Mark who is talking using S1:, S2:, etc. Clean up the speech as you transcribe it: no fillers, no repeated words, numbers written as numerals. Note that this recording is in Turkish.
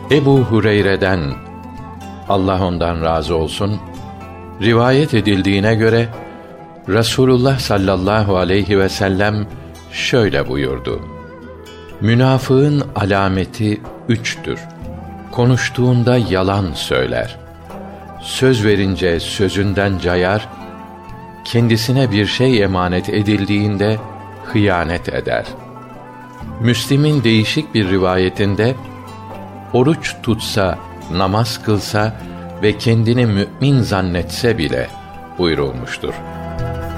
S1: Ebu Hureyre'den, Allah ondan razı olsun, rivayet edildiğine göre Resulullah sallallahu aleyhi ve sellem şöyle buyurdu: Münafığın alameti 3'tür. Konuştuğunda yalan söyler. Söz verince sözünden cayar. Kendisine bir şey emanet edildiğinde hıyanet eder. Müslim'in değişik bir rivayetinde, oruç tutsa, namaz kılsa ve kendini mü'min zannetse bile buyurulmuştur.